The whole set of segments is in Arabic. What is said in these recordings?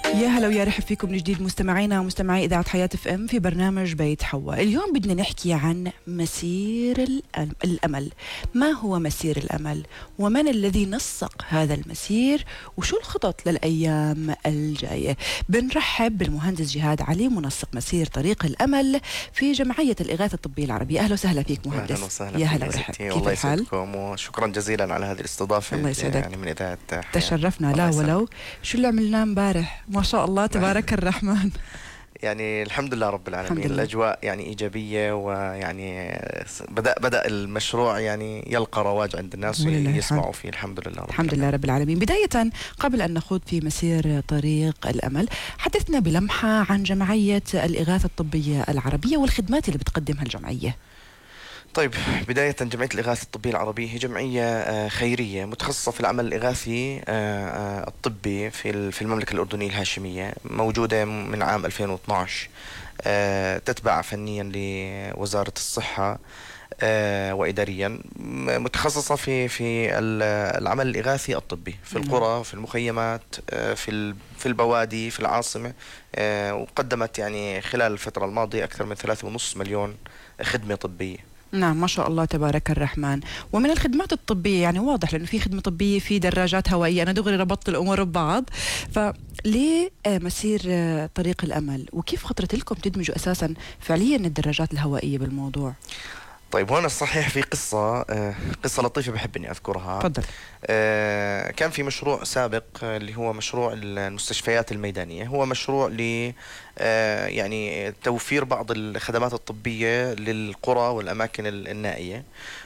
يا هلا ويا رحب فيكم من جديد مستمعينا ومستمعي إذاعة حياة اف ام في برنامج بيت حواء. اليوم بدنا نحكي عن مسير الأمل. ما هو مسير الأمل؟ ومن الذي نسق هذا المسير؟ وشو الخطط للأيام الجاية؟ بنرحب بالمهندس جهاد علي منسق مسير طريق الأمل في جمعية الإغاثة الطبية العربية. أهلا وسهلا فيك مهندس. أهلا وسهلا. يا هلا ورحب. الله يسعدكم وشكرا جزيلا على هذه الاستضافة. الله يسعدك. يعني من إذاعة تشرفنا. لا ولو شو اللي عملناه امبارح؟ ما شاء الله تبارك الرحمن. يعني الحمد لله رب العالمين. الأجواء يعني إيجابية، ويعني بدأ المشروع يعني يلقى رواج عند الناس ويسمعوا فيه. الحمد لله الحمد لله رب العالمين. بداية قبل أن نخوض في مسير طريق الأمل، حدثنا بلمحة عن جمعية الإغاثة الطبية العربية والخدمات اللي بتقدمها الجمعية. طيب، بداية جمعية الإغاثة الطبية العربية هي جمعية خيرية متخصصة في العمل الإغاثي الطبي في المملكة الأردنية الهاشمية، موجودة من عام 2012، تتبع فنيا لوزارة الصحة وإداريا، متخصصة في العمل الإغاثي الطبي في القرى، في المخيمات، في البوادي، في العاصمة، وقدمت يعني خلال الفترة الماضية أكثر من 3.5 مليون خدمة طبية. نعم ما شاء الله تبارك الرحمن. ومن الخدمات الطبية يعني واضح لأنه في خدمة طبية، في دراجات هوائية. أنا دغري ربطت الأمور ببعض. فليه مسير طريق الأمل؟ وكيف خطرت لكم تدمجوا أساسا فعليا الدراجات الهوائية بالموضوع؟ طيب، هون الصحيح في قصة لطيفة بحب إني أذكرها. تفضل. كان في مشروع سابق اللي هو مشروع المستشفيات الميدانية. هو مشروع يعني توفير بعض الخدمات الطبية للقرى والأماكن النائية.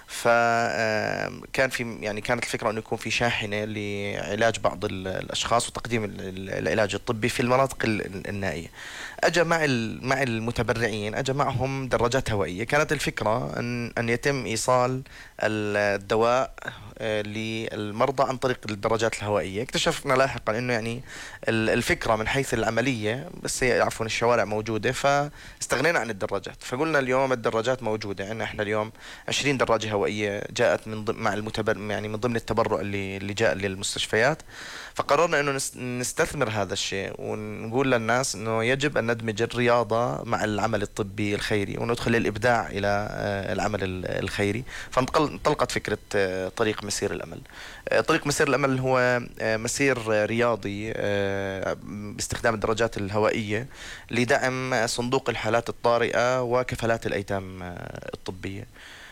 فكان كانت الفكرة أنه يكون في شاحنة لعلاج بعض الأشخاص وتقديم العلاج الطبي في المناطق النائية. أجا مع المتبرعين، أجا معهم دراجات هوائية. كانت الفكرة أن يتم إيصال الدواء للمرضى عن طريق الدراجات الهوائية. اكتشفنا لاحقا أنه يعني الفكرة من حيث العملية، بس عفوا الشوارع موجودة، فاستغنينا عن الدراجات. فقلنا اليوم الدراجات موجودة عندنا. احنا اليوم 20 دراجة هوائية جاءت مع يعني من ضمن التبرع اللي جاء للمستشفيات. فقررنا انه نستثمر هذا الشيء ونقول للناس انه يجب ان ندمج الرياضة مع العمل الطبي الخيري وندخل الابداع الى العمل الخيري. فانطلقت فكرة طريق مسير الامل. طريق مسير الامل هو مسير رياضي باستخدام الدراجات الهوائية لدعم صندوق الحالات الطارئة وكفالات الايتام الطبية.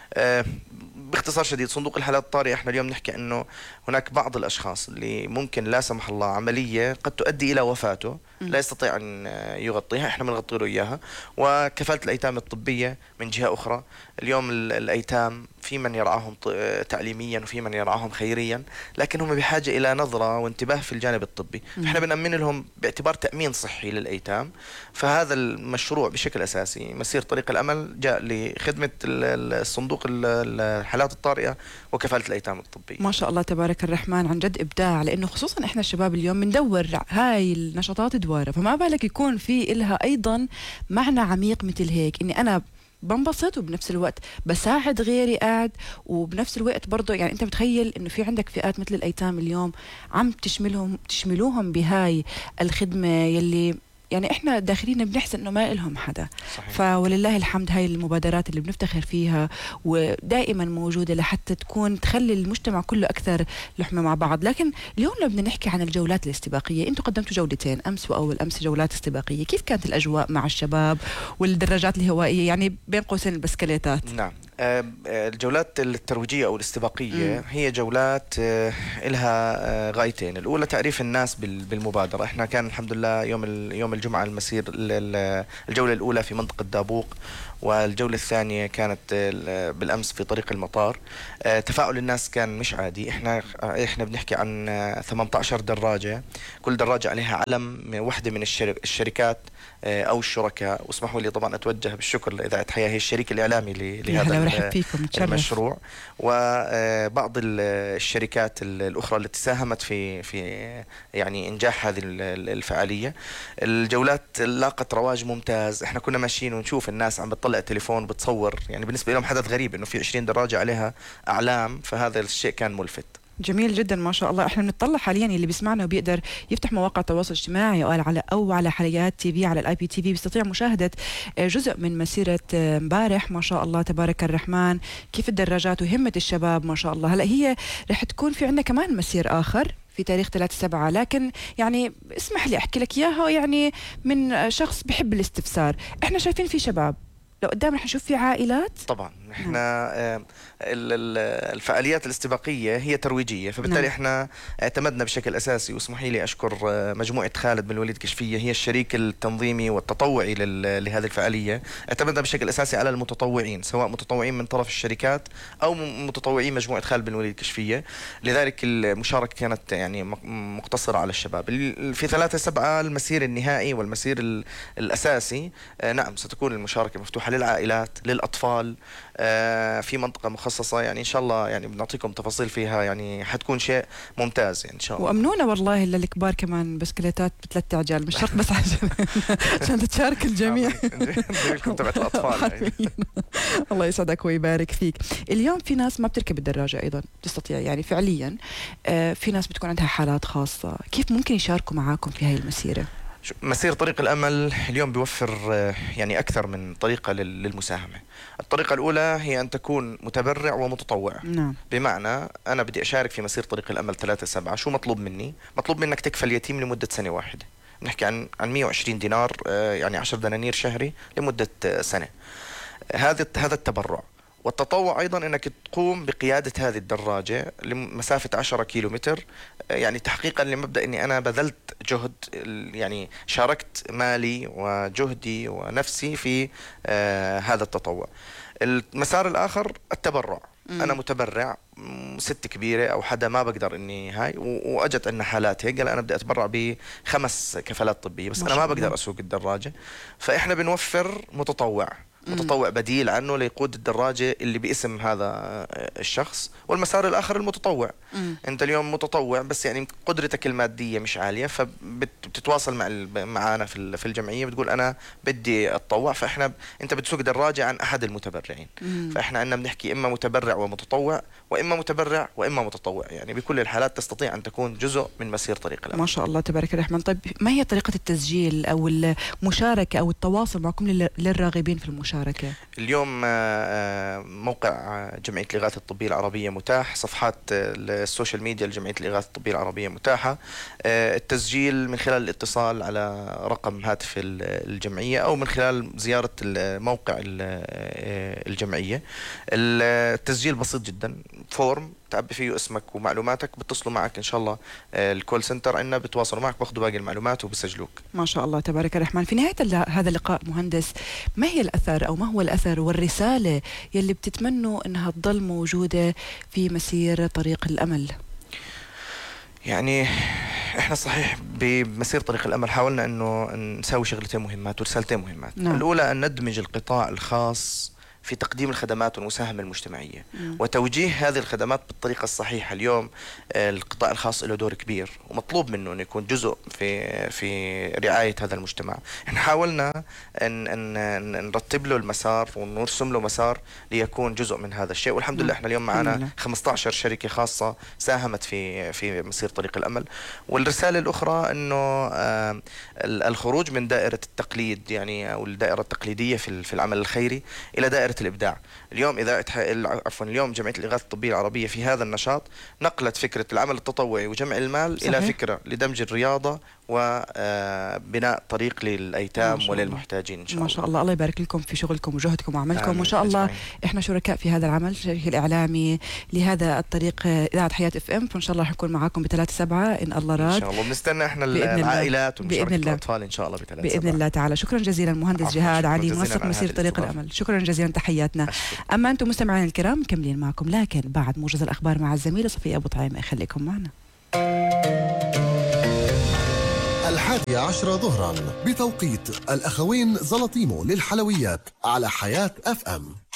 باختصار شديد، صندوق الحالات الطارئة احنا اليوم نحكي انه هناك بعض الاشخاص اللي ممكن لا سمح الله عملية قد تؤدي الى وفاته لا يستطيع ان يغطيها، احنا بنغطي له اياها. وكفالة الايتام الطبية من جهة اخرى، اليوم الايتام في من يرعاهم تعليميا وفي من يرعاهم خيريا، لكن هم بحاجة الى نظرة وانتباه في الجانب الطبي. فاحنا بنأمن لهم باعتبار تأمين صحي للايتام. فهذا المشروع بشكل اساسي مسير طريق الامل جاء لخدمة الصندوق الحالات الطارئة وكفالة الايتام الطبية. ما شاء الله تبارك الرحمن، عن جد ابداع. لانه خصوصا احنا الشباب اليوم بندور هاي النشاطات دواره، فما بالك يكون في إلها ايضا معنى عميق مثل هيك، اني انا بنبسط وبنفس الوقت بساعد غيري قاعد، وبنفس الوقت برضه يعني انت متخيل انه في عندك فئات مثل الايتام اليوم عم تشملوهم بهاي الخدمة يلي يعني احنا داخلين بنحسن انه ما إلهم حدا. صحيح. فولله الحمد هاي المبادرات اللي بنفتخر فيها ودائما موجودة لحتى تكون تخلي المجتمع كله أكثر لحمة مع بعض. لكن اليوم لو بدنا نحكي عن الجولات الاستباقية، انتم قدمتوا جولتين، أمس وأول أمس جولات استباقية. كيف كانت الأجواء مع الشباب والدراجات الهوائية، يعني بين قوسين البسكليتات؟ نعم، الجولات الترويجية أو الاستباقية هي جولات إلها غايتين. الأولى تعريف الناس بالمبادرة. إحنا كان الحمد لله يوم الجمعة المسير الجولة الأولى في منطقة دابوق، والجولة الثانية كانت بالأمس في طريق المطار. تفاعل الناس كان مش عادي. إحنا بنحكي عن 18 دراجة، كل دراجة عليها علم واحدة من الشركات أو الشركاء. واسمحوا لي طبعا أتوجه بالشكر لإذاعة حياة، هي الشريك الإعلامي لهذا المشروع، وبعض الشركات الأخرى التي ساهمت في يعني إنجاح هذه الفعالية. الجولات لاقت رواج ممتاز. احنا كنا ماشيين ونشوف الناس عم بتطلع تليفون بتصور، يعني بالنسبة لهم حدث غريب انه في 20 دراجة عليها اعلام، فهذا الشيء كان ملفت. جميل جدا ما شاء الله. احنا بنطلع حاليا اللي بيسمعنا وبيقدر يفتح مواقع التواصل الاجتماعي او على حلقات تي في على الIPTV بيستطيع مشاهده جزء من مسيره امبارح ما شاء الله تبارك الرحمن، كيف الدراجات وهمه الشباب ما شاء الله. هلا هي رح تكون في عندنا كمان مسير اخر في تاريخ 3/7، لكن يعني اسمح لي احكي لك اياها يعني من شخص بحب الاستفسار. احنا شايفين في شباب، لو قدام رح نشوف في عائلات. طبعا احنا الفعاليات الاستباقيه هي ترويجيه، فبالتالي احنا اعتمدنا بشكل اساسي، واسمحي لي اشكر مجموعه خالد بن الوليد كشفيه هي الشريك التنظيمي والتطوعي لهذه الفعاليه. اعتمدنا بشكل اساسي على المتطوعين، سواء متطوعين من طرف الشركات او متطوعين مجموعه خالد بن الوليد كشفيه. لذلك المشاركه كانت يعني مقتصره على الشباب. في 3/7 المسير النهائي والمسير الاساسي نعم ستكون المشاركه مفتوحه للعائلات للاطفال في منطقة مخصصة، يعني إن شاء الله يعني بنعطيكم تفاصيل فيها، يعني حتكون شيء ممتاز يعني إن شاء الله. وأمنونا والله للكبار كمان بسكليتات ب3 عجال، مش شرط بس عشان تتشارك الجميع. لكم تبعت الأطفال. الله يسعدك ويبارك فيك. اليوم في ناس ما بتركب الدراجة أيضا تستطيع، يعني فعليا في ناس بتكون عندها حالات خاصة، كيف ممكن يشاركوا معاكم في هاي المسيرة؟ مسير طريق الأمل اليوم بيوفر يعني أكثر من طريقة للمساهمة. الطريقة الأولى هي أن تكون متبرع ومتطوع. نعم. بمعنى أنا بدي أشارك في مسير طريق الأمل 3/7، شو مطلوب مني؟ مطلوب منك تكفل يتيم لمدة سنة واحدة. نحكي عن 120 دينار، يعني 10 دنانير شهري لمدة سنة. هذا التبرع. والتطوع أيضا أنك تقوم بقيادة هذه الدراجة لمسافة 10 كيلومتر، يعني تحقيقا لمبدأ أني أنا بذلت جهد، يعني شاركت مالي وجهدي ونفسي في هذا التطوع. المسار الآخر التبرع. أنا متبرع، ست كبيرة أو حدا ما بقدر إني هاي، وأجت عنا حالات هيك، قال أنا بدي أتبرع ب5 كفالات طبية بس أنا ما بقدر أسوق الدراجة، فإحنا بنوفر متطوع بديل عنه ليقود الدراجة اللي باسم هذا الشخص. والمسار الآخر المتطوع. أنت اليوم متطوع بس يعني قدرتك المادية مش عالية، فبتتواصل معنا في الجمعية، بتقول أنا بدي أتطوع، فإحنا أنت بتسوق دراجة عن أحد المتبرعين. فإحنا عندنا بنحكي إما متبرع ومتطوع، وإما متبرع وإما متطوع، يعني بكل الحالات تستطيع أن تكون جزء من مسير طريق الأمل. ما شاء الله تبارك الرحمن. طيب ما هي طريقة التسجيل أو المشاركة أو التواصل معكم للراغبين في المشاركة؟ اليوم موقع جمعية الإغاثة الطبية العربية متاح، صفحات السوشيال ميديا لجمعية الإغاثة الطبية العربية متاحة، التسجيل من خلال الاتصال على رقم هاتف الجمعية أو من خلال زيارة موقع الجمعية. التسجيل بسيط جدا، فورم تعبي فيه اسمك ومعلوماتك، بتصلوا معك ان شاء الله الكول سنتر عندنا، بتواصلوا معك باخذوا باقي المعلومات وبسجلوك. ما شاء الله تبارك الرحمن. في نهاية هذا اللقاء مهندس، ما هي الأثر أو ما هو الأثر والرسالة يلي بتتمنوا أنها تضل موجودة في مسير طريق الأمل؟ يعني احنا صحيح بمسير طريق الأمل حاولنا انه نسوي شغلتين مهمات ورسالتين مهمات. نعم. الأولى أن ندمج القطاع الخاص في تقديم الخدمات والمساهمة المجتمعية وتوجيه هذه الخدمات بالطريقة الصحيحة. اليوم القطاع الخاص له دور كبير ومطلوب منه أن يكون جزء في رعاية هذا المجتمع. احنا حاولنا أن نرتب له المسار ونرسم له مسار ليكون جزء من هذا الشيء، والحمد لله احنا اليوم معنا 15 شركة خاصة ساهمت في مسير طريق الأمل. والرسالة الأخرى أنه الخروج من دائرة التقليد، يعني أو الدائرة التقليدية في العمل الخيري إلى دائرة الإبداع. اليوم اليوم جمعية الإغاثة الطبية العربية في هذا النشاط نقلت فكرة العمل التطوعي وجمع المال صحيح. إلى فكرة لدمج الرياضة وبناء طريق للأيتام وللمحتاجين إن شاء الله. ما شاء الله، الله يبارك لكم في شغلكم وجهدكم وعملكم، وإن شاء الله إحنا شركاء في هذا العمل، الشريك الإعلامي لهذا الطريق إذاعة حياة FM، فإن شاء الله حنكون معاكم ب3/7 إن الله راد. إن شاء الله بنستنى إحنا العائلات ومشاركة الأطفال إن شاء الله ب3/7 بإذن الله تعالى. شكرا جزيلا مهندس جهاد علي، منسق مسير طريق الأمل. شكرا جزيلا، تحياتنا. أما أنتم مستمعين الكرام مكملين معكم، لكن بعد موجز الأخبار مع الزميلة صفية أبو طعيمة، خليكم معنا. 11 ظهرا بتوقيت الأخوين زلطيمو للحلويات على حياة FM.